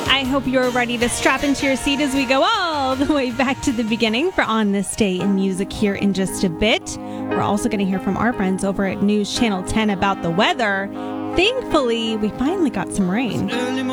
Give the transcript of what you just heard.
I hope you're ready to strap into your seat as we go all the way back to the beginning for On This Day in Music here in just a bit. We're also going to hear from our friends over at News Channel 10 about the weather. Thankfully, we finally got some rain.